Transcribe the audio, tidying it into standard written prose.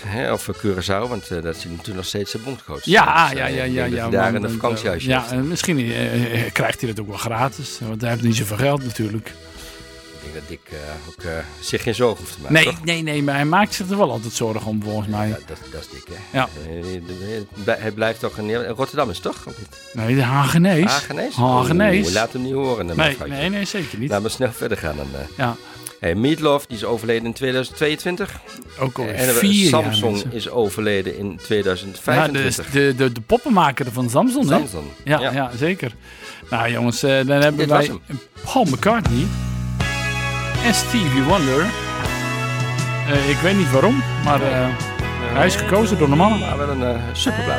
Hè, of Curaçao, want dat is natuurlijk nog steeds zijn bondscoach. Ja. Daar in een vakantiehuisje. Ja, en misschien krijgt hij dat ook wel gratis. Want hij heeft niet zoveel geld natuurlijk. Ik denk dat Dick ook zich geen zorgen hoeft te maken. Nee, maar hij maakt zich er wel altijd zorgen om, volgens mij. Ja, dat is Dick, hè? Ja. Hij blijft toch in Rotterdam, is toch? Of niet? Nee, de Hagenees. Hagenees? Laat hem niet horen. Nee, zeker niet. Laten we snel verder gaan. Ja. Meatloaf, die is overleden in 2022. Ook al en 4 jaar. Samson is overleden in 2025. Ja, de poppenmaker van Samson, hè? Samson. Ja, zeker. Nou jongens, dan hebben wij Paul McCartney en Stevie Wonder. Ik weet niet waarom, maar hij is gekozen door de mannen. Maar wel een superplaat.